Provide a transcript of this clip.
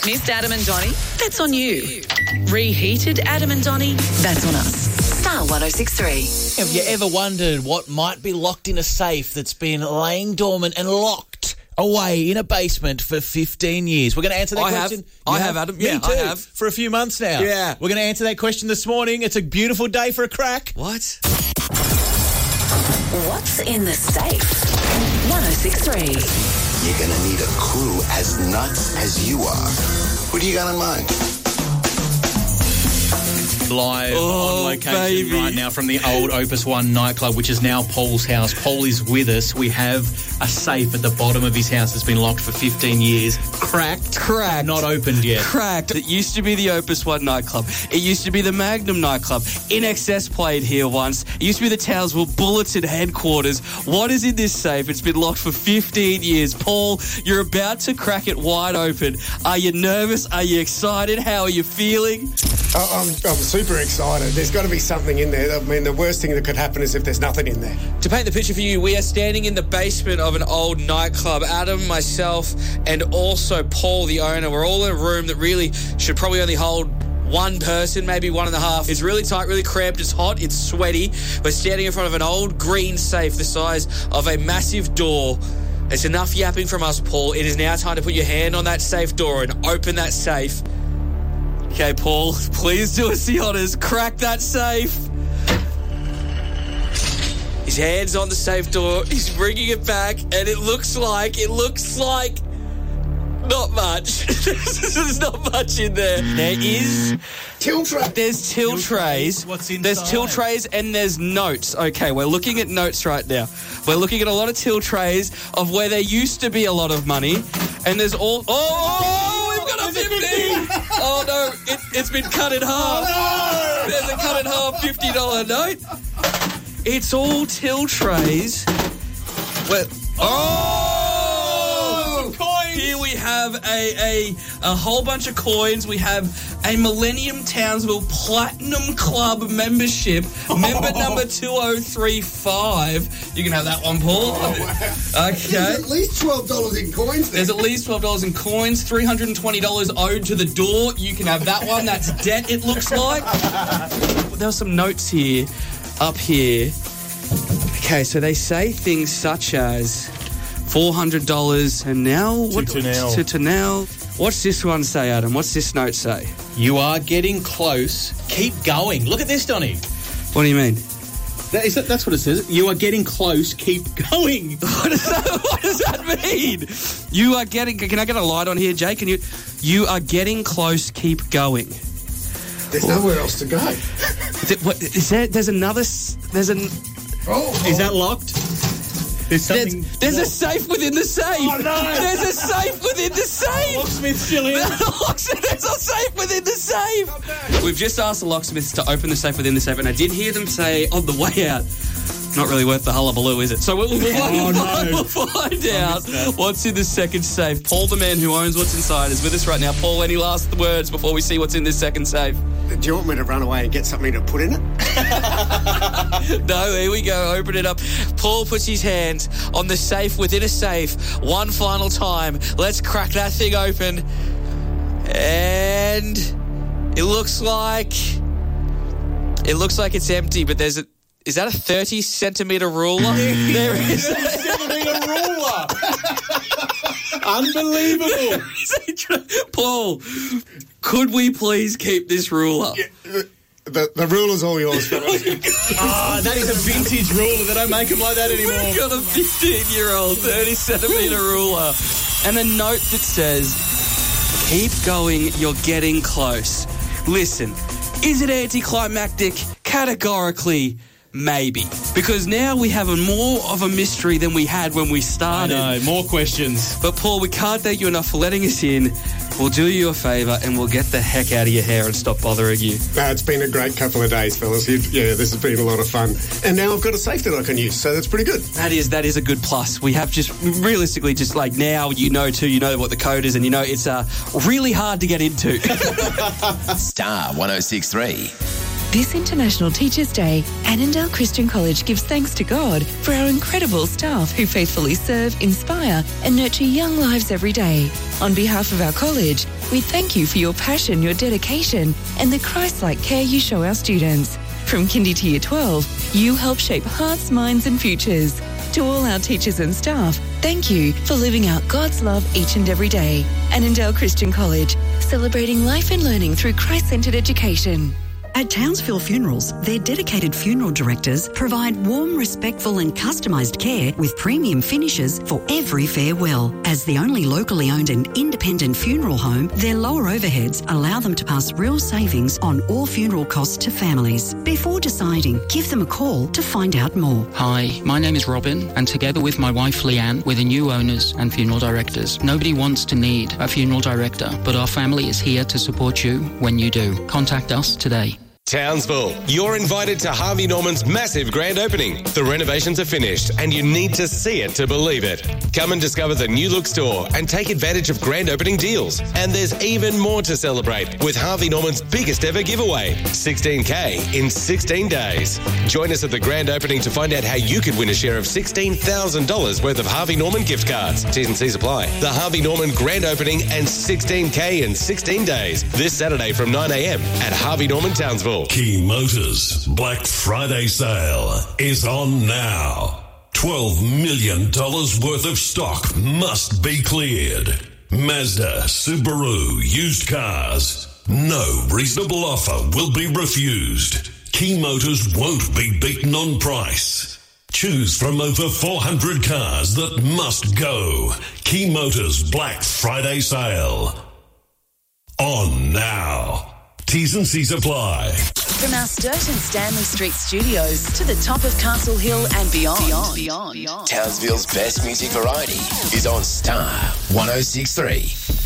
Missed Adam and Donnie? That's on you. Reheated Adam and Donnie? That's on us. Star 106.3. Have you ever wondered what might be locked in a safe that's been laying dormant and locked away in a basement for 15 years? We're going to answer that question. I have, Adam. Me Yeah, too. I have. For a few months now. Yeah. We're going to answer that question this morning. It's a beautiful day for a crack. What? What's in the safe? 106.3. You're going to need a crew as nuts as you are. Who do you got in mind? Live on location right now from the old Opus One nightclub, which is now Paul's house. Paul is with us. We have a safe at the bottom of his house that's been locked for 15 years. Cracked. Not opened yet. Cracked. It used to be the Opus One nightclub. It used to be the Magnum nightclub. INXS played here once. It used to be the Townsville Bulletin headquarters. What is in this safe? It's been locked for 15 years. Paul, you're about to crack it wide open. Are you nervous? Are you excited? How are you feeling? I'm super excited. There's got to be something in there. I mean, the worst thing that could happen is if there's nothing in there. To paint the picture for you, we are standing in the basement of an old nightclub. Adam, myself, and also Paul, the owner. We're all in a room that really should probably only hold one person, maybe one and a half. It's really tight, really cramped. It's hot. It's sweaty. We're standing in front of an old green safe the size of a massive door. It's enough yapping from us, Paul. It is now time to put your hand on that safe door and open that safe. Okay, Paul, please do us the honours. Crack that safe. His hand's on the safe door. He's bringing it back, and it looks like not much. There's not much in there. There is Till tray. There's till trays. What's inside? There's till trays and there's notes. Okay, we're looking at notes right now. We're looking at a lot of till trays of where there used to be a lot of money, and there's all. Oh, we've got a 50. Oh no, it's been cut in half. Oh, no. There's a cut in half $50 note. It's all till trays. Here we have a whole bunch of coins. We have a Millennium Townsville Platinum Club membership. Member number 2035. You can have that one, Paul. Okay. There's at least $12 in coins there. There's at least $12 in coins. $320 owed to the door. You can have that one. That's debt, it looks like. There are some notes here, up here. Okay, so they say things such as $400 and now to now. What's this one say, Adam? What's this note say? You are getting close. Keep going. Look at this, Donnie. What do you mean? That's what it says. You are getting close. Keep going. What does that mean? You are getting. Can I get a light on here, Jake? You are getting close. Keep going. There's nowhere else to go. There's another. There's an. Oh, is that locked? There's a safe within the safe. Oh, no. There's a safe within the safe. Locksmith's still in. There's a safe within the safe. We've just asked the locksmiths to open the safe within the safe, and I did hear them say on the way out, not really worth the hullabaloo, is it? So we'll find out what's in the second safe. Paul, the man who owns what's inside, is with us right now. Paul, any last words before we see what's in this second safe? do you want me to run away and get something to put in it? No, here we go. Open it up. Paul puts his hand on the safe within a safe. One final time. Let's crack that thing open. And it looks like it's empty, but there's a... Is that a 30-centimetre ruler? There is a 30-centimetre ruler. Unbelievable. Paul, could we please keep this ruler? Yeah, the ruler's all yours, fellas. That is a vintage ruler. They don't make them like that anymore. We've got a 15-year-old 30-centimetre ruler. And a note that says, keep going, you're getting close. Listen, is it anticlimactic? Categorically, maybe. Because now we have more of a mystery than we had when we started. I know, more questions. But Paul, we can't thank you enough for letting us in. We'll do you a favour and we'll get the heck out of your hair and stop bothering you. It's been a great couple of days, fellas. Yeah, this has been a lot of fun. And now I've got a safe that I can use, so that's pretty good. That is a good plus. We have just, realistically, just like now you know what the code is, and you know it's really hard to get into. Star 106.3. This International Teachers' Day, Annandale Christian College gives thanks to God for our incredible staff who faithfully serve, inspire and nurture young lives every day. On behalf of our college, we thank you for your passion, your dedication and the Christ-like care you show our students. From Kindy to Year 12, you help shape hearts, minds and futures. To all our teachers and staff, thank you for living out God's love each and every day. Annandale Christian College, celebrating life and learning through Christ-centred education. At Townsville Funerals, their dedicated funeral directors provide warm, respectful and customised care with premium finishes for every farewell. As the only locally owned and independent funeral home, their lower overheads allow them to pass real savings on all funeral costs to families. Before deciding, give them a call to find out more. Hi, my name is Robin, and together with my wife Leanne, we're the new owners and funeral directors. Nobody wants to need a funeral director, but our family is here to support you when you do. Contact us today. Townsville, you're invited to Harvey Norman's massive grand opening. The renovations are finished and you need to see it to believe it. Come and discover the new look store and take advantage of grand opening deals. And there's even more to celebrate with Harvey Norman's biggest ever giveaway, 16K in 16 days. Join us at the grand opening to find out how you could win a share of $16,000 worth of Harvey Norman gift cards. T's and C's apply. The Harvey Norman grand opening and 16K in 16 days this Saturday from 9 a.m. at Harvey Norman Townsville. Key Motors Black Friday sale is on now. $12 million worth of stock must be cleared. Mazda, Subaru, used cars. No reasonable offer will be refused. Key Motors won't be beaten on price. Choose from over 400 cars that must go. Key Motors Black Friday sale. On now. T's and C's apply. From our Sturt and Stanley Street studios to the top of Castle Hill and beyond. Townsville's best music variety is on Star 106.3.